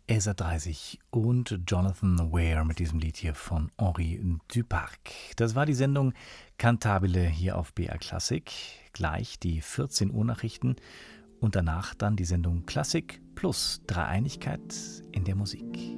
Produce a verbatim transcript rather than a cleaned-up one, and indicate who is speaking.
Speaker 1: Esa dreißig und Jonathan Ware mit diesem Lied hier von Henri Duparc. Das war die Sendung Cantabile hier auf B R Klassik. Gleich die vierzehn Uhr Nachrichten und danach dann die Sendung Klassik plus Dreieinigkeit in der Musik.